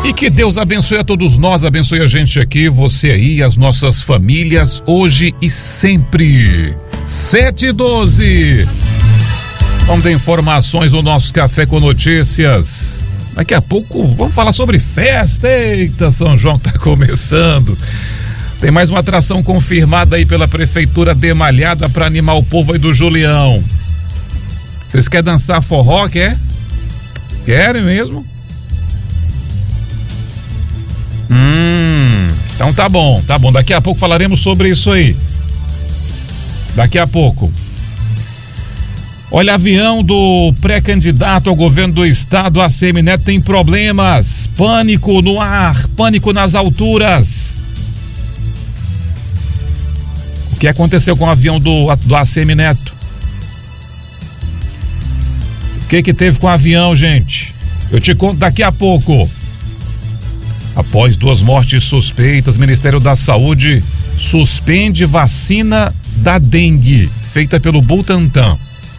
E que Deus abençoe a todos nós, abençoe a gente aqui, você aí, as nossas famílias, hoje e sempre. 7h12. Vamos dar informações no nosso Café com Notícias. Daqui a pouco vamos falar sobre festa. Eita, São João tá começando. Tem mais uma atração confirmada aí pela Prefeitura de Malhada para animar o povo aí do Julião. Vocês querem dançar forró, quer? Querem mesmo? Então tá bom. Daqui a pouco falaremos sobre isso aí. Daqui a pouco. Olha, avião do pré-candidato ao governo do estado, ACM Neto, tem problemas. Pânico no ar, pânico nas alturas. O que aconteceu com o avião do ACM Neto? O que teve com o avião, gente? Eu te conto daqui a pouco. Após 2 mortes suspeitas, Ministério da Saúde suspende vacina da dengue, feita pelo Butantan.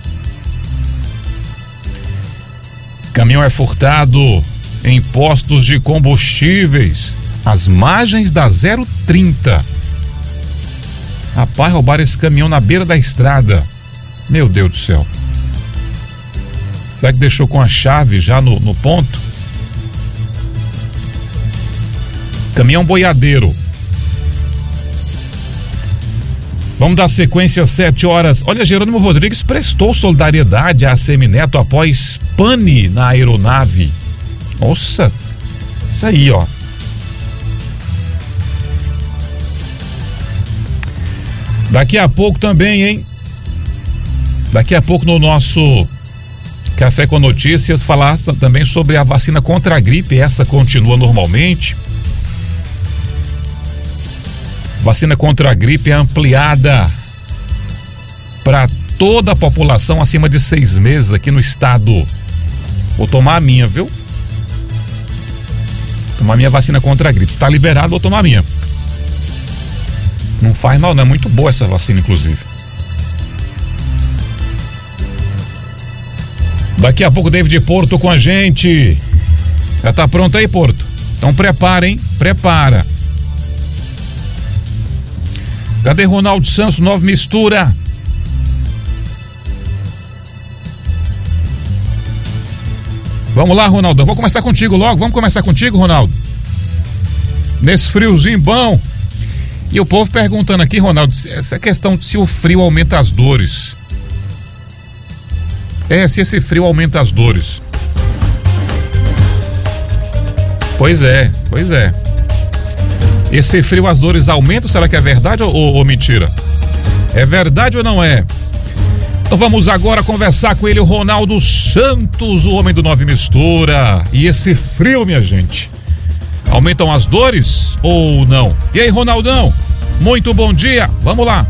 Caminhão é furtado em postos de combustíveis, às margens da 030. Rapaz, roubaram esse caminhão na beira da estrada. Meu Deus do céu. Será que deixou com a chave já no ponto? Caminhão boiadeiro. Vamos dar sequência às 7 horas. Olha, Jerônimo Rodrigues prestou solidariedade à ACM Neto após pane na aeronave. Nossa, isso aí, ó. Daqui a pouco também, hein? Daqui a pouco no nosso Café com Notícias falar também sobre a vacina contra a gripe. Essa continua normalmente. Vacina contra a gripe é ampliada para toda a população acima de 6 meses aqui no estado. Vou tomar a minha, viu? Tomar minha vacina contra a gripe. Está liberado, vou tomar a minha. Não faz mal, não. É muito boa essa vacina, inclusive. Daqui a pouco, David Porto com a gente. Já tá pronto aí, Porto? Então prepara, hein? Prepara. Cadê Ronaldo Santos, Nova Mistura? Vamos lá, Ronaldo. Vou começar contigo logo. Vamos começar contigo, Ronaldo. Nesse friozinho bom. E o povo perguntando aqui, Ronaldo, essa questão de se o frio aumenta as dores. Se esse frio aumenta as dores. Pois é. Esse frio, as dores aumentam, será que é verdade ou mentira? É verdade ou não é? Então vamos agora conversar com ele, o Ronaldo Santos, o homem do Nova Mistura. E esse frio, minha gente, aumentam as dores ou não? E aí, Ronaldão, muito bom dia, vamos lá.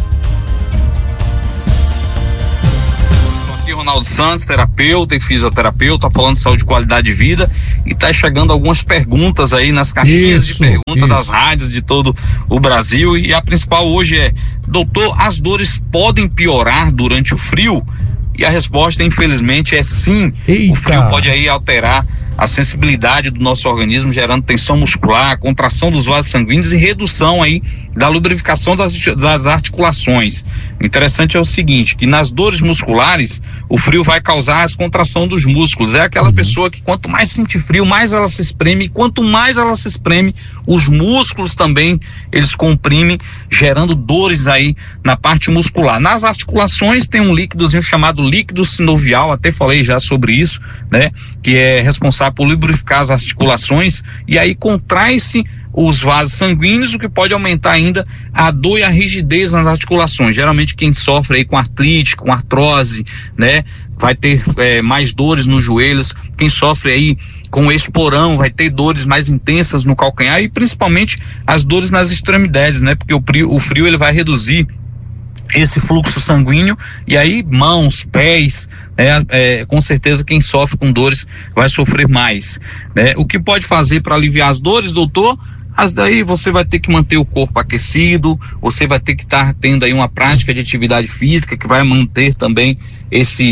Ronaldo Santos, terapeuta e fisioterapeuta, falando de saúde e qualidade de vida, e tá chegando algumas perguntas aí nas caixinhas de perguntas das rádios de todo o Brasil, e a principal hoje é: doutor, as dores podem piorar durante o frio? E a resposta, infelizmente, é sim. Eita. O frio pode aí alterar a sensibilidade do nosso organismo, gerando tensão muscular, contração dos vasos sanguíneos e redução aí da lubrificação das articulações. O interessante é o seguinte, que nas dores musculares, o frio vai causar a contração dos músculos. É aquela pessoa que quanto mais sente frio, mais ela se espreme, e quanto mais ela se espreme, os músculos também, eles comprimem, gerando dores aí na parte muscular. Nas articulações tem um líquidozinho chamado líquido sinovial, até falei já sobre isso, né? Que é responsável por lubrificar as articulações, e aí contrai-se os vasos sanguíneos, o que pode aumentar ainda a dor e a rigidez nas articulações. Geralmente quem sofre aí com artrite, com artrose, né, vai ter mais dores nos joelhos. Quem sofre aí com esporão vai ter dores mais intensas no calcanhar, e principalmente as dores nas extremidades, né, porque o frio ele vai reduzir esse fluxo sanguíneo, e aí mãos, pés, com certeza quem sofre com dores vai sofrer mais, né? O que pode fazer para aliviar as dores, doutor? As daí você vai ter que manter o corpo aquecido, você vai ter que estar tendo aí uma prática de atividade física que vai manter também esse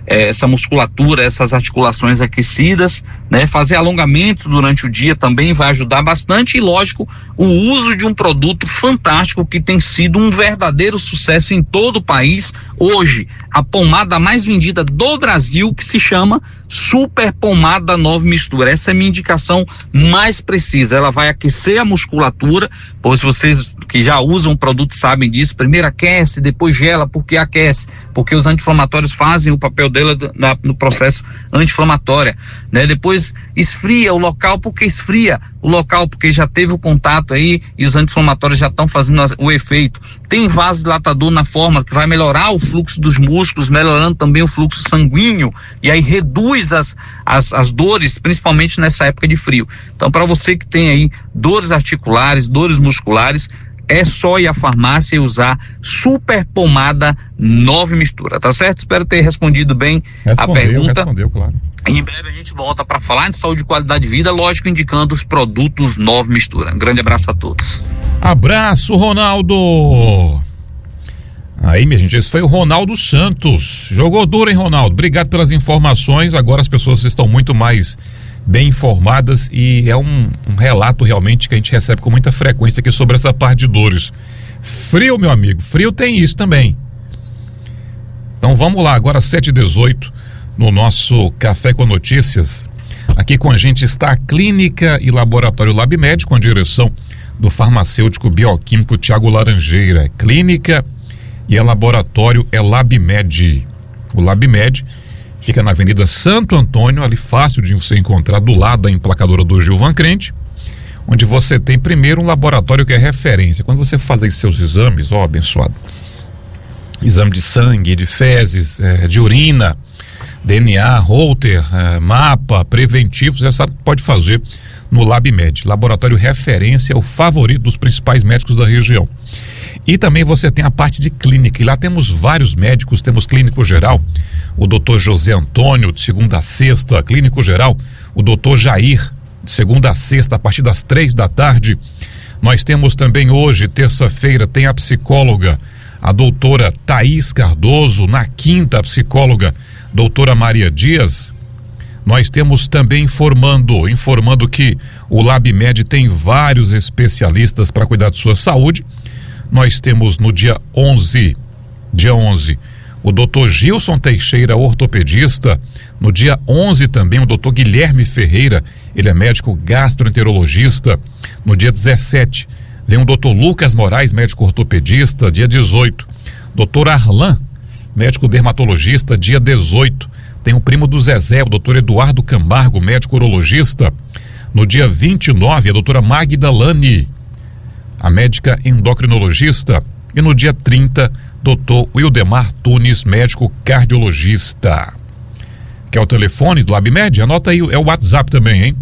essa musculatura, essas articulações aquecidas, né? Fazer alongamentos durante o dia também vai ajudar bastante, e lógico, o uso de um produto fantástico que tem sido um verdadeiro sucesso em todo o país. Hoje, a pomada mais vendida do Brasil, que se chama Super Pomada 9 Mistura. Essa é a minha indicação mais precisa. Ela vai aquecer a musculatura, pois vocês que já usam o produto sabem disso. Primeiro aquece, depois gela. Por que aquece? Porque os anti-inflamatórios fazem o papel dela no processo anti-inflamatório, né? Depois esfria o local. Por que esfria o local? Porque já teve o contato aí e os anti-inflamatórios já estão fazendo o efeito. Tem vasodilatador na fórmula que vai melhorar o fluxo dos músculos, melhorando também o fluxo sanguíneo, e aí reduz as dores, principalmente nessa época de frio. Então, para você que tem aí dores articulares, dores musculares, é só ir à farmácia e usar Super Pomada 9 Mistura, tá certo? Espero ter respondido bem a pergunta. Respondeu, claro. Em breve a gente volta para falar de saúde e qualidade de vida, lógico, indicando os produtos 9 Mistura. Um grande abraço a todos. Abraço, Ronaldo. Aí, minha gente, esse foi o Ronaldo Santos. Jogou duro, hein, Ronaldo? Obrigado pelas informações. Agora as pessoas estão muito mais bem informadas, e é um relato realmente que a gente recebe com muita frequência aqui sobre essa parte de dores. Frio, meu amigo, frio tem isso também. Então vamos lá, agora 7h18, no nosso Café com Notícias. Aqui com a gente está a Clínica e Laboratório LabMed, com a direção do farmacêutico bioquímico Tiago Laranjeira. Clínica e laboratório é LabMed. O LabMed fica na Avenida Santo Antônio, ali fácil de você encontrar, do lado da emplacadora do Gilvan Crente, onde você tem primeiro um laboratório que é referência. Quando você faz aí seus exames, ó, abençoado, exame de sangue, de fezes, de urina, DNA, Holter, mapa, preventivo, você sabe que pode fazer no LabMed. Laboratório referência, o favorito dos principais médicos da região. E também você tem a parte de clínica, e lá temos vários médicos. Temos clínico geral, o doutor José Antônio, de segunda a sexta. Clínico geral, o doutor Jair, de segunda a sexta, a partir das 15h. Nós temos também hoje, terça-feira, tem a psicóloga, a doutora Thaís Cardoso. Na quinta, a psicóloga, doutora Maria Dias. Nós temos também informando que o LabMed tem vários especialistas para cuidar de sua saúde. Nós temos no dia 11, o doutor Gilson Teixeira, ortopedista. No dia 11 também o doutor Guilherme Ferreira, ele é médico gastroenterologista. No dia 17 vem o doutor Lucas Moraes, médico ortopedista. Dia 18, doutor Arlan, médico dermatologista. Dia 18 tem o primo do Zezé, o doutor Eduardo Camargo, médico urologista. No dia 29 a doutora Magda Lani, a médica endocrinologista. E no dia 30, doutor Wildemar Tunes, médico cardiologista. Que é o telefone do LabMed? Anota aí, é o WhatsApp também, hein?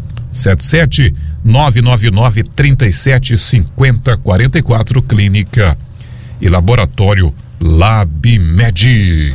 77-999-375044, Clínica e Laboratório LabMed.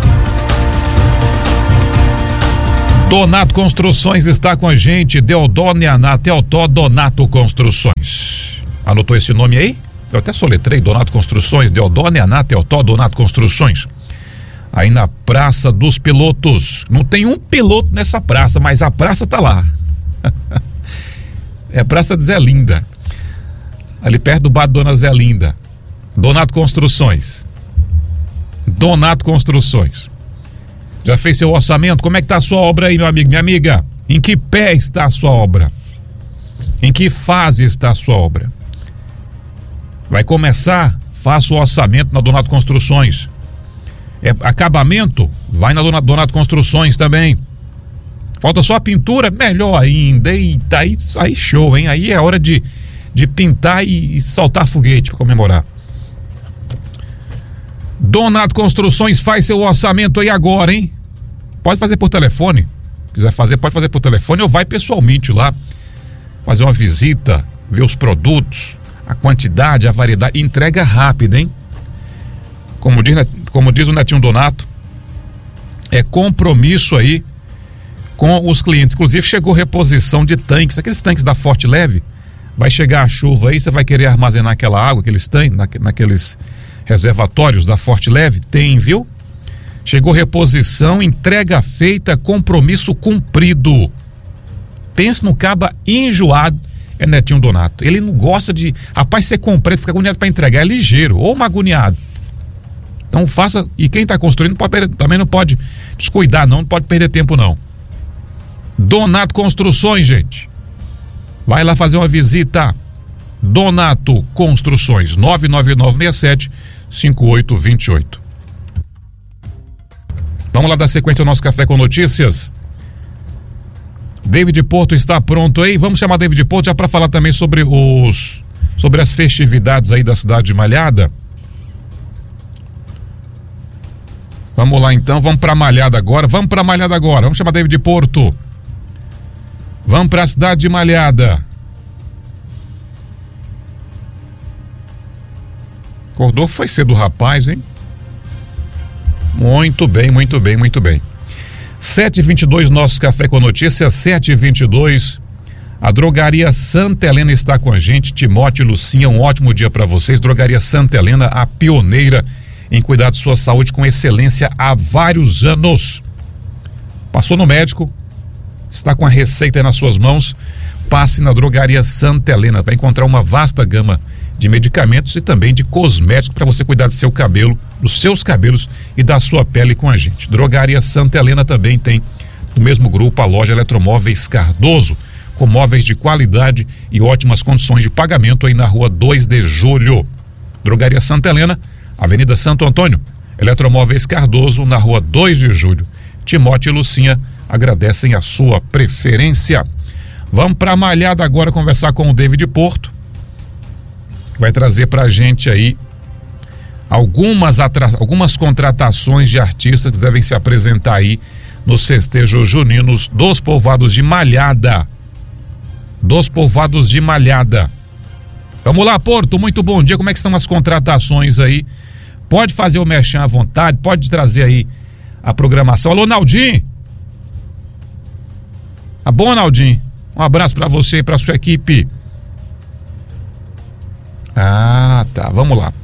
Donato Construções está com a gente. Teotó Donato Construções. Anotou esse nome aí? Eu até soletrei, Donato Construções, Teotó Donato Construções. Aí na Praça dos Pilotos. Não tem um piloto nessa praça, mas a praça tá lá. É a Praça de Zé Linda. Ali perto do bar Dona Zé Linda. Donato Construções. Já fez seu orçamento? Como é que tá a sua obra aí, meu amigo, minha amiga? Em que pé está a sua obra? Em que fase está a sua obra? Vai começar? Faça o orçamento na Donato Construções. Acabamento? Vai na Donato Construções também. Falta só a pintura? Melhor ainda. Eita, aí show, hein? Aí é hora de pintar e soltar foguete para comemorar. Donato Construções faz seu orçamento aí agora, hein? Pode fazer por telefone. Se quiser fazer, pode fazer por telefone ou vai pessoalmente lá. Fazer uma visita, ver os produtos, a quantidade, a variedade. Entrega rápida, hein? Como diz o Netinho Donato, é compromisso aí com os clientes. Inclusive chegou reposição de tanques, aqueles tanques da Forte Leve. Vai chegar a chuva aí, você vai querer armazenar aquela água que eles têm naqueles reservatórios da Forte Leve? Tem, viu? Chegou reposição, entrega feita, compromisso cumprido. Pensa no caba enjoado, é Netinho Donato. Ele não gosta de... Rapaz, você compra, fica agoniado para entregar, é ligeiro, ou agoniado. Então faça, e quem está construindo também não pode descuidar, não pode perder tempo não. Donato Construções, gente. Vai lá fazer uma visita. Donato Construções, 99967-5828. Vamos lá dar sequência ao nosso Café com Notícias. David Porto está pronto aí. Vamos chamar David Porto já para falar também sobre as festividades aí da cidade de Malhada. Vamos lá então, vamos para Malhada agora. Vamos chamar David Porto. Vamos para a cidade de Malhada. Acordou, foi cedo, rapaz, hein? Muito bem. 7h22, nosso Café com Notícias, 7h22. A Drogaria Santa Helena está com a gente. Timóteo e Lucinha, um ótimo dia para vocês. Drogaria Santa Helena, a pioneira em cuidar de sua saúde com excelência há vários anos. Passou no médico, está com a receita aí nas suas mãos, passe na Drogaria Santa Helena, vai encontrar uma vasta gama de medicamentos e também de cosméticos para você cuidar do seu cabelo, dos seus cabelos e da sua pele com a gente. Drogaria Santa Helena também tem no mesmo grupo a loja Eletromóveis Cardoso, com móveis de qualidade e ótimas condições de pagamento aí na rua 2 de Julho. Drogaria Santa Helena, Avenida Santo Antônio, Eletromóveis Cardoso, na rua 2 de Julho. Timóteo e Lucinha agradecem a sua preferência. Vamos para Malhada agora conversar com o David Porto. Vai trazer pra gente aí algumas contratações de artistas que devem se apresentar aí nos festejos juninos dos povoados de Malhada. Vamos lá, Porto, muito bom dia. Como é que estão as contratações aí? Pode fazer o merchan à vontade, pode trazer aí a programação. Alô, Naldinho? Tá bom, Naldinho? Um abraço pra você e pra sua equipe. Ah, tá, vamos lá.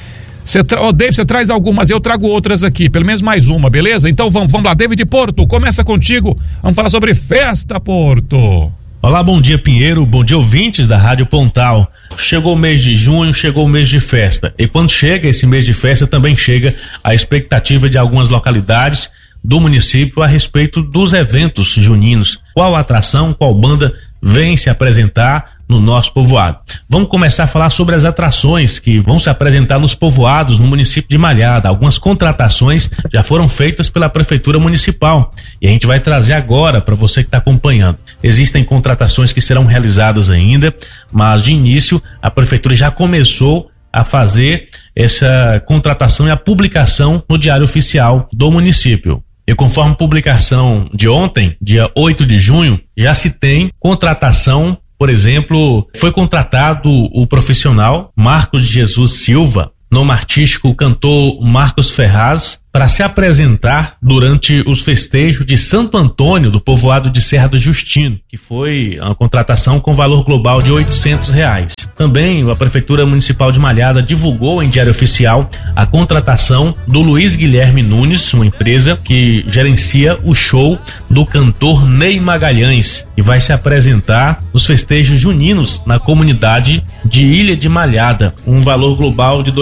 David, você traz algumas, eu trago outras aqui, pelo menos mais uma, beleza? Então vamos lá, David Porto, começa contigo, vamos falar sobre festa, Porto. Olá, bom dia, Pinheiro, bom dia, ouvintes da Rádio Pontal. Chegou o mês de junho, chegou o mês de festa, e quando chega esse mês de festa também chega a expectativa de algumas localidades do município a respeito dos eventos juninos. Qual atração, qual banda vem se apresentar no nosso povoado? Vamos começar a falar sobre as atrações que vão se apresentar nos povoados no município de Malhada. Algumas contratações já foram feitas pela Prefeitura Municipal e a gente vai trazer agora para você que está acompanhando. Existem contratações que serão realizadas ainda, mas de início a Prefeitura já começou a fazer essa contratação e a publicação no Diário Oficial do município. E conforme publicação de ontem, dia 8 de junho, já se tem contratação. Por exemplo, foi contratado o profissional Marcos de Jesus Silva, nome artístico o cantor Marcos Ferraz, para se apresentar durante os festejos de Santo Antônio, do povoado de Serra do Justino, que foi uma contratação com valor global de R$800. Também a Prefeitura Municipal de Malhada divulgou em Diário Oficial a contratação do Luiz Guilherme Nunes, uma empresa que gerencia o show do cantor Ney Magalhães, e vai se apresentar nos festejos juninos na comunidade de Ilha de Malhada, um valor global de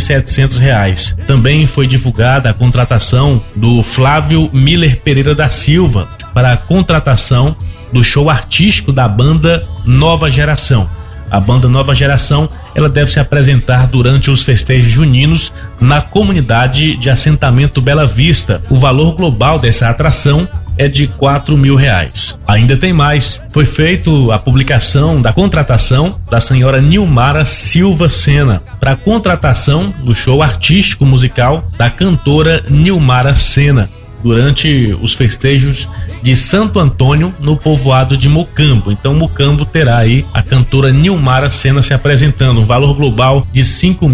R$2.700. Também foi divulgada a contratação do Flávio Miller Pereira da Silva para a contratação do show artístico da banda Nova Geração. A banda Nova Geração, ela deve se apresentar durante os festejos juninos na comunidade de assentamento Bela Vista. O valor global dessa atração é de R$4.000. Ainda tem mais. Foi feito a publicação da contratação da senhora Nilmara Silva Sena para a contratação do show artístico musical da cantora Nilmara Sena durante os festejos de Santo Antônio no povoado de Mucambo. Então Mucambo terá aí a cantora Nilmara Sena se apresentando, um valor global de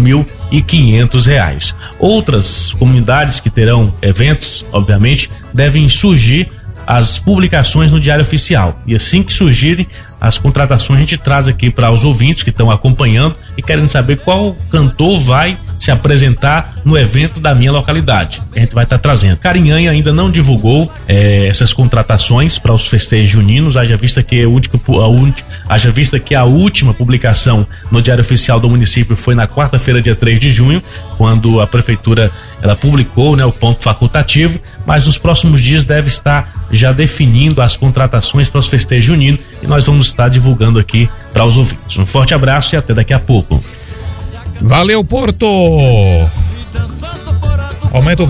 R$5.500. Outras comunidades que terão eventos, obviamente, devem surgir as publicações no Diário Oficial. E assim que surgirem as contratações, a gente traz aqui para os ouvintes que estão acompanhando e querendo saber qual cantor vai se apresentar no evento da minha localidade. A gente vai estar trazendo. Carinhanha ainda não divulgou essas contratações para os festejos juninos, haja vista que a última publicação no Diário Oficial do município foi na quarta-feira, dia 3 de junho, quando a prefeitura ela publicou, né, o ponto facultativo, mas nos próximos dias deve estar já definindo as contratações para os festejos juninos e nós vamos estar divulgando aqui para os ouvintes. Um forte abraço e até daqui a pouco. Valeu, Porto! Aumenta o